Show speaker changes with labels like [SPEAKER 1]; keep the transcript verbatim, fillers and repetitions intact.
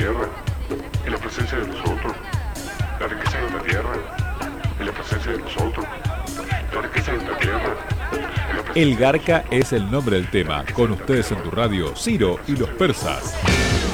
[SPEAKER 1] tierra, en la presencia de los otros. La riqueza de la tierra, en la presencia de los otros. La riqueza de la tierra.
[SPEAKER 2] El Garca es el nombre del tema. Con ustedes en tu radio, Ciro y los Persas.